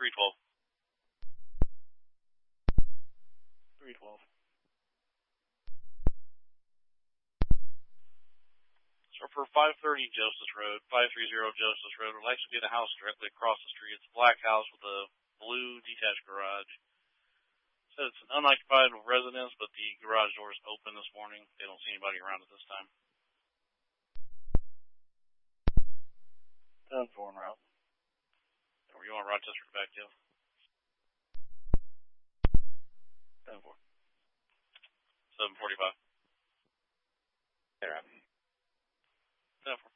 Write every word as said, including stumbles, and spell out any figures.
three twelve. three twelve. So for five thirty Justice Road, five thirty Justice Road, will actually be the house directly across the street. It's a black house with a blue detached garage. Said it's an unoccupied residence, but the garage door is open this morning. They don't see anybody around at this time. ten four en route. Were you on Rochester to back to? ten four. seven forty-five. There. ten four.